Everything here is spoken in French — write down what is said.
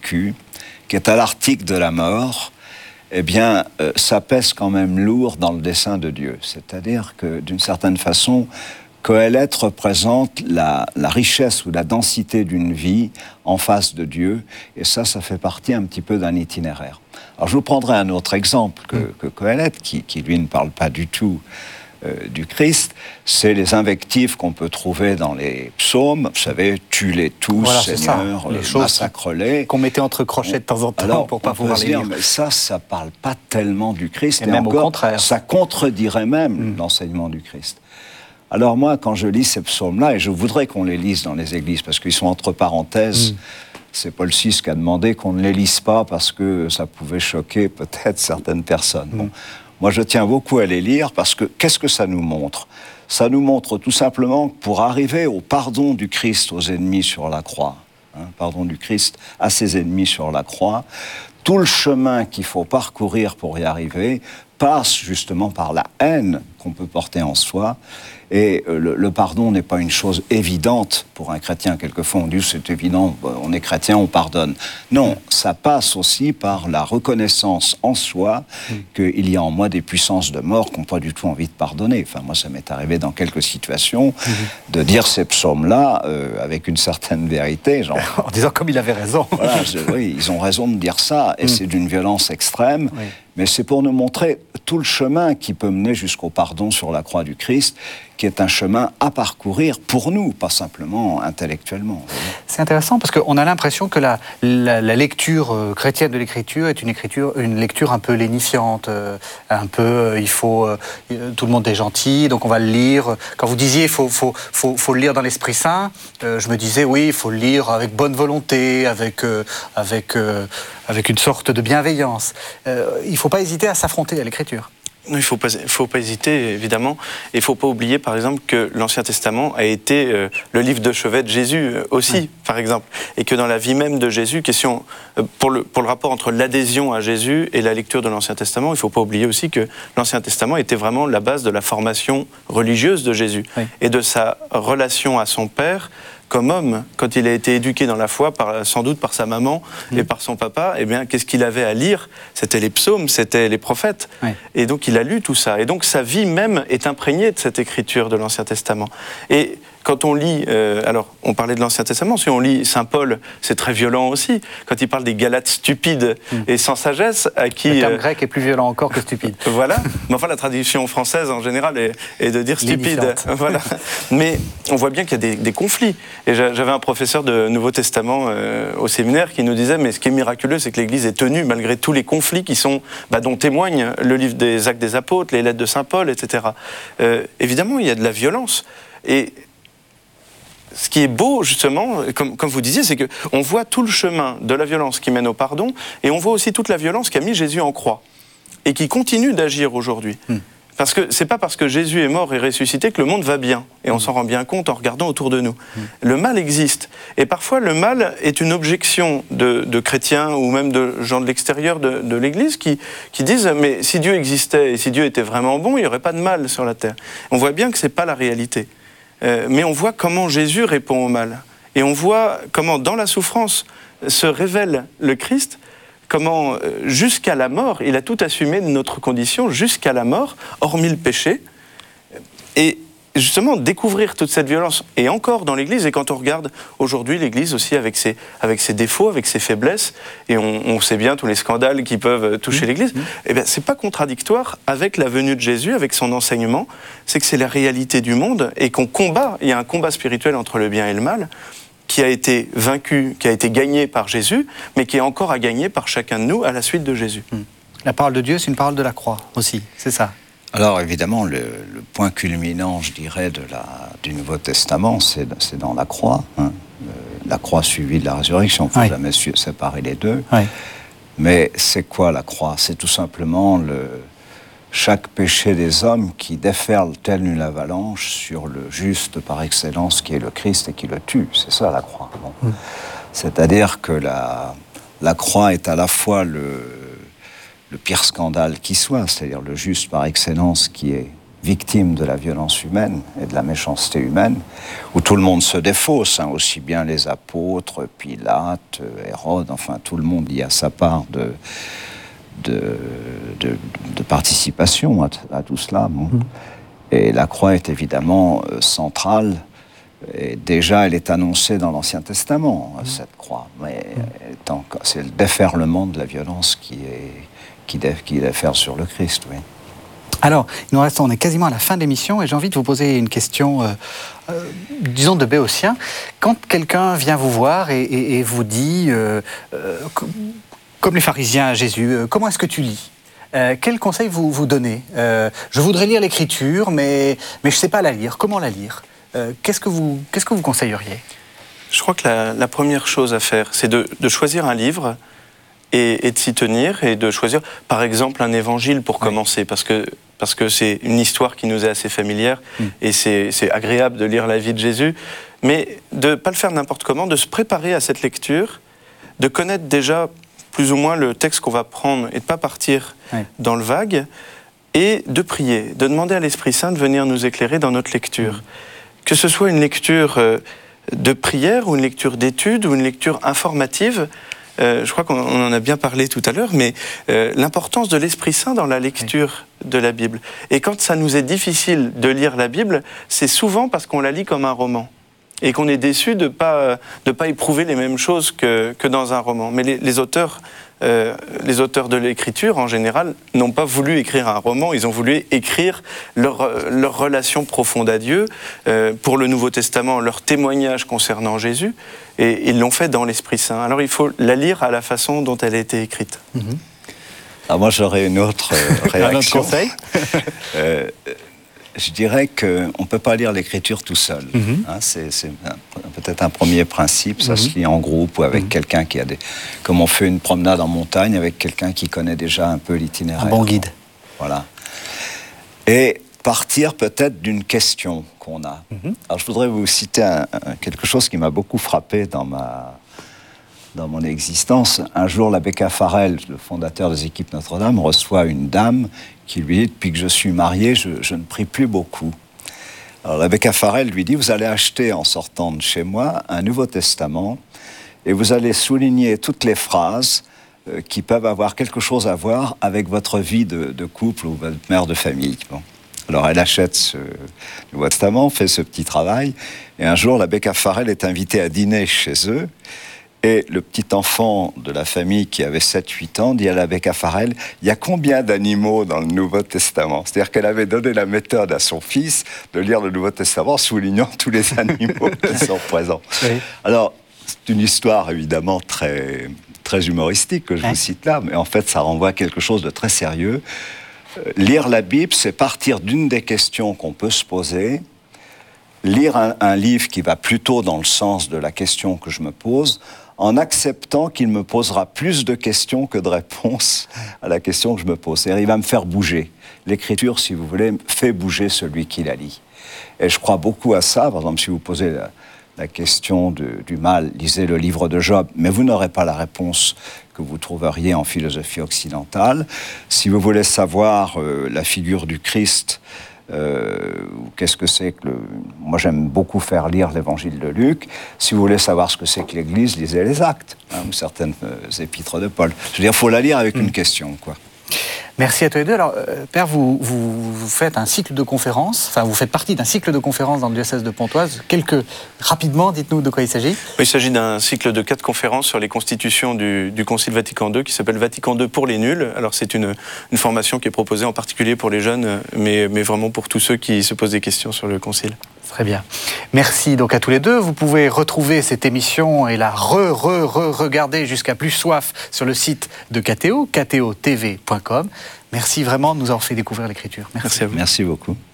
vaincu, qui est à l'article de la mort, eh bien, ça pèse quand même lourd dans le dessein de Dieu. C'est-à-dire que, d'une certaine façon, Qoheleth représente la richesse ou la densité d'une vie en face de Dieu, et ça fait partie un petit peu d'un itinéraire. Alors, je vous prendrai un autre exemple que Qoheleth, qui lui ne parle pas du tout du Christ, c'est les invectives qu'on peut trouver dans les psaumes. Vous savez, tue-les tous, voilà, Seigneur, massacre-les. Qu'on mettait entre crochets de temps en temps pour pas pouvoir les lire. Mais ça parle pas tellement du Christ. Et même encore, au contraire. Ça contredirait même l'enseignement du Christ. Alors moi, quand je lis ces psaumes-là, et je voudrais qu'on les lise dans les églises, parce qu'ils sont entre parenthèses, c'est Paul VI qui a demandé qu'on ne les lise pas parce que ça pouvait choquer peut-être certaines personnes. Bon. Moi, je tiens beaucoup à les lire parce que qu'est-ce que ça nous montre ? Ça nous montre tout simplement que pour arriver au pardon du Christ aux ennemis sur la croix, pardon du Christ à ses ennemis sur la croix, tout le chemin qu'il faut parcourir pour y arriver passe justement par la haine qu'on peut porter en soi. Et le pardon n'est pas une chose évidente pour un chrétien. Quelquefois, on dit c'est évident, on est chrétien, on pardonne. Non, ça passe aussi par la reconnaissance en soi qu'il y a en moi des puissances de mort qui n'ont pas du tout envie de pardonner. Enfin, moi, ça m'est arrivé dans quelques situations de dire ces psaumes-là avec une certaine vérité. Genre, en disant comme il avait raison. Voilà, oui, ils ont raison de dire ça, et c'est d'une violence extrême. Oui. Mais c'est pour nous montrer tout le chemin qui peut mener jusqu'au pardon sur la croix du Christ, qui est un chemin à parcourir pour nous, pas simplement intellectuellement. C'est intéressant parce qu'on a l'impression que la lecture chrétienne de l'Écriture est une lecture un peu lénifiante, un peu il faut tout le monde est gentil, donc on va le lire. Quand vous disiez il faut le lire dans l'Esprit Saint, je me disais oui, il faut le lire avec bonne volonté, avec une sorte de bienveillance. Il ne faut pas hésiter à s'affronter à l'Écriture. Non, il faut pas hésiter, évidemment. Et il ne faut pas oublier, par exemple, que l'Ancien Testament a été le livre de chevet de Jésus aussi, par exemple. Et que dans la vie même de Jésus, question pour le rapport entre l'adhésion à Jésus et la lecture de l'Ancien Testament, il ne faut pas oublier aussi que l'Ancien Testament était vraiment la base de la formation religieuse de Jésus et de sa relation à son Père. Comme homme, quand il a été éduqué dans la foi, sans doute par sa maman et par son papa, eh bien, qu'est-ce qu'il avait à lire ? C'était les psaumes, c'était les prophètes. Et donc, il a lu tout ça. Et donc, sa vie même est imprégnée de cette écriture de l'Ancien Testament. Et quand on lit, alors, on parlait de l'Ancien Testament, si on lit Saint Paul, c'est très violent aussi. Quand il parle des Galates stupides et sans sagesse, à qui... Le terme grec est plus violent encore que stupide. Voilà. Mais enfin, la traduction française, en général, est de dire stupide. Voilà. Mais on voit bien qu'il y a des conflits. Et j'avais un professeur de Nouveau Testament au séminaire qui nous disait, mais ce qui est miraculeux, c'est que l'Église est tenue malgré tous les conflits qui sont, dont témoigne le livre des Actes des Apôtres, les lettres de Saint Paul, etc. Évidemment, il y a de la violence. Et ce qui est beau, justement, comme vous disiez, c'est qu'on voit tout le chemin de la violence qui mène au pardon, et on voit aussi toute la violence qui a mis Jésus en croix, et qui continue d'agir aujourd'hui. Parce que c'est pas parce que Jésus est mort et ressuscité que le monde va bien. Et on s'en rend bien compte en regardant autour de nous. Le mal existe. Et parfois, le mal est une objection de chrétiens ou même de gens de l'extérieur de l'Église qui disent « Mais si Dieu existait et si Dieu était vraiment bon, il n'y aurait pas de mal sur la terre. » On voit bien que c'est pas la réalité. Mais on voit comment Jésus répond au mal. Et on voit comment, dans la souffrance, se révèle le Christ, comment, jusqu'à la mort, il a tout assumé de notre condition, jusqu'à la mort, hormis le péché. Et justement, découvrir toute cette violence, et encore dans l'Église, et quand on regarde aujourd'hui l'Église aussi avec ses défauts, avec ses faiblesses, et on sait bien tous les scandales qui peuvent toucher l'Église, eh bien, c'est pas contradictoire avec la venue de Jésus, avec son enseignement, c'est que c'est la réalité du monde, et qu'on combat, il y a un combat spirituel entre le bien et le mal, qui a été vaincu, qui a été gagné par Jésus, mais qui est encore à gagner par chacun de nous à la suite de Jésus. La parole de Dieu, c'est une parole de la croix aussi, c'est ça. Alors évidemment, le point culminant, je dirais, du Nouveau Testament, c'est dans la croix. La croix suivie de la résurrection, il ne faut jamais séparer les deux. Mais c'est quoi la croix ? C'est tout simplement chaque péché des hommes qui déferle telle une avalanche sur le juste par excellence qui est le Christ et qui le tue. C'est ça la croix. Bon. C'est-à-dire que la croix est à la fois le pire scandale qui soit, c'est-à-dire le juste par excellence qui est victimes de la violence humaine et de la méchanceté humaine, où tout le monde se défausse, aussi bien les apôtres, Pilate, Hérode, enfin tout le monde y a sa part de participation à tout cela. Bon. Et la croix est évidemment centrale. Et déjà, elle est annoncée dans l'Ancien Testament, cette croix. Mais c'est le déferlement de la violence qui déferle sur le Christ, oui. Alors, on est quasiment à la fin de l'émission et j'ai envie de vous poser une question, disons de béotien. Quand quelqu'un vient vous voir et vous dit, comme les pharisiens à Jésus, comment est-ce que tu lis ? Quel conseil vous donnez ? Je voudrais lire l'Écriture, mais je ne sais pas la lire. Comment la lire ? Qu'est-ce que vous conseilleriez ? Je crois que la première chose à faire, c'est de choisir un livre et de s'y tenir et de choisir, par exemple, un évangile pour commencer, parce que c'est une histoire qui nous est assez familière et c'est agréable de lire la vie de Jésus, mais de ne pas le faire n'importe comment, de se préparer à cette lecture, de connaître déjà plus ou moins le texte qu'on va prendre et de ne pas partir dans le vague, et de prier, de demander à l'Esprit Saint de venir nous éclairer dans notre lecture. Que ce soit une lecture de prière ou une lecture d'étude ou une lecture informative, je crois qu'on en a bien parlé tout à l'heure, mais l'importance de l'Esprit Saint dans la lecture de la Bible. Et quand ça nous est difficile de lire la Bible, c'est souvent parce qu'on la lit comme un roman et qu'on est déçu de pas éprouver les mêmes choses que dans un roman. Mais les auteurs de l'Écriture, en général, n'ont pas voulu écrire un roman, ils ont voulu écrire leur relation profonde à Dieu, pour le Nouveau Testament, leur témoignage concernant Jésus, et ils l'ont fait dans l'Esprit Saint. Alors il faut la lire à la façon dont elle a été écrite. Alors moi j'aurais une autre réaction. Un autre conseil Je dirais qu'on ne peut pas lire l'Écriture tout seul. C'est peut-être un premier principe. Ça se lit en groupe ou avec quelqu'un qui a comme on fait une promenade en montagne avec quelqu'un qui connaît déjà un peu l'itinéraire. Un bon guide. Voilà. Et partir peut-être d'une question qu'on a. Alors je voudrais vous citer quelque chose qui m'a beaucoup frappé dans mon existence. Un jour, l'abbé Caffarel, le fondateur des Équipes Notre-Dame, reçoit une dame qui lui dit « Depuis que je suis marié, je ne prie plus beaucoup ». Alors l'abbé Caffarel lui dit « Vous allez acheter en sortant de chez moi un Nouveau Testament et vous allez souligner toutes les phrases qui peuvent avoir quelque chose à voir avec votre vie de couple ou votre mère de famille. » Bon. Alors elle achète ce Nouveau Testament, fait ce petit travail, et un jour l'abbé Caffarel est invité à dîner chez eux. Et le petit enfant de la famille qui avait 7-8 ans dit à l'abbé Caffarel « Il y a combien d'animaux dans le Nouveau Testament ?» C'est-à-dire qu'elle avait donné la méthode à son fils de lire le Nouveau Testament en soulignant tous les animaux qui sont présents. Oui. Alors, c'est une histoire évidemment très, très humoristique que je vous cite là, mais en fait ça renvoie à quelque chose de très sérieux. Lire la Bible, c'est partir d'une des questions qu'on peut se poser, lire un livre qui va plutôt dans le sens de la question que je me pose, en acceptant qu'il me posera plus de questions que de réponses à la question que je me pose. C'est-à-dire, il va me faire bouger. L'Écriture, si vous voulez, fait bouger celui qui la lit. Et je crois beaucoup à ça. Par exemple, si vous posez la question du mal, lisez le livre de Job, mais vous n'aurez pas la réponse que vous trouveriez en philosophie occidentale. Si vous voulez savoir la figure du Christ, qu'est-ce que c'est que moi j'aime beaucoup faire lire l'évangile de Luc. Si vous voulez savoir ce que c'est que l'Église, lisez les Actes, ou certaines épîtres de Paul. Je veux dire, il faut la lire avec une question, quoi. Merci à tous les deux. Alors, Père, vous faites un cycle de conférences, enfin, vous faites partie d'un cycle de conférences dans le diocèse de Pontoise. Rapidement, dites-nous de quoi il s'agit. Il s'agit d'un cycle de 4 conférences sur les constitutions du Concile Vatican II qui s'appelle Vatican II pour les nuls. Alors, c'est une formation qui est proposée en particulier pour les jeunes, mais vraiment pour tous ceux qui se posent des questions sur le Concile. Très bien. Merci donc à tous les deux. Vous pouvez retrouver cette émission et la regarder jusqu'à plus soif sur le site de KTO, ktotv.com. Merci vraiment de nous avoir fait découvrir l'Écriture. Merci à vous. Merci beaucoup.